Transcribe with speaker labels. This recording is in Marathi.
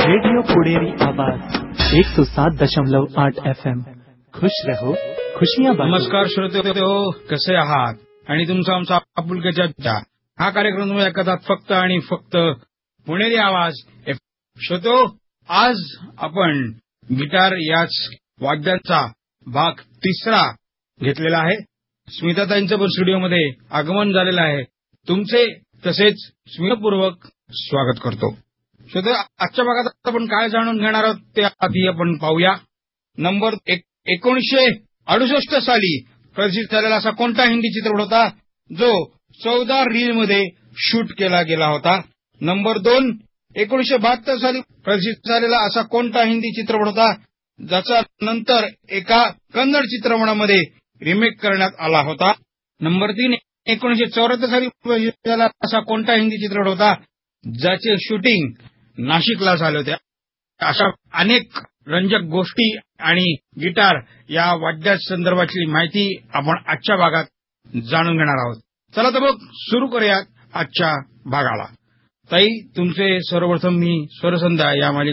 Speaker 1: रेडियो पुणेरी आवाज 107.8 FM. खुश रहो, खुशियां बांटो.
Speaker 2: नमस्कार श्रोते, कसे आहात? आणि तुमचा आमचा आपुलकीचा हा कार्यक्रम तुम्ही ऐकत आहात फक्त आणि फक्त पुणेरी आवाज. श्रोतो, आज आपण गिटार याच वाद्यांचा भाग 3 घेतलेला आहे. स्मिताताईंचं पण स्टुडिओमध्ये आगमन झालेलं आहे. तुमचे तसेच स्मितपूर्वक स्वागत करतो. श्रोते, आजच्या भागात आपण काय जाणून घेणार आहोत ते आधी आपण पाहूया. नंबर 1968 साली प्रदर्शित झालेला असा कोणता हिंदी चित्रपट होता जो 14 रीलमध्ये शूट केला गेला होता? नंबर 2, 1972 साली प्रदर्शित झालेला असा कोणता हिंदी चित्रपट होता ज्याचा नंतर एका कन्नड चित्रपटामध्ये रिमेक करण्यात आला होता? नंबर 3, 1974 साली प्रदर्शित झालेला असा कोणता हिंदी चित्रपट होता ज्याचे शूटिंग नाशिकला झाले होते? अशा अनेक रंजक गोष्टी आणि गिटार या वाद्यासंदर्भातली माहिती आपण आजच्या भागात जाणून घेणार आहोत. चला तर मग सुरू करूया आजच्या भागाला. ताई, तुमचे सर्वप्रथम मी स्वरसंध्या या